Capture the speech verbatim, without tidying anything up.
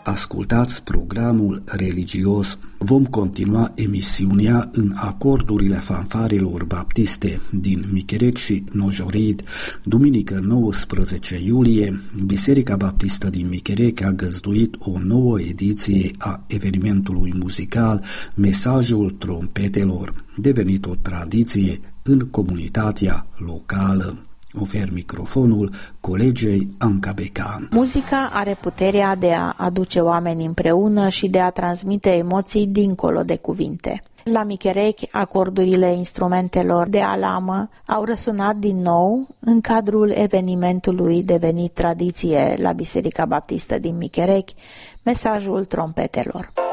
Ascultați programul religios. Vom continua emisiunea în acordurile fanfarelor baptiste din Micherec și Nojorid. Duminică nouăsprezece iulie, Biserica Baptistă din Micherec a găzduit o nouă ediție a evenimentului muzical Mesajul Trompetelor, devenit o tradiție în comunitatea locală. Ofer microfonul colegei Anca Becan. Muzica are puterea de a aduce oameni împreună și de a transmite emoții dincolo de cuvinte. La Micherec, acordurile instrumentelor de alamă au răsunat din nou în cadrul evenimentului devenit tradiție la Biserica Baptistă din Micherec, Mesajul Trompetelor.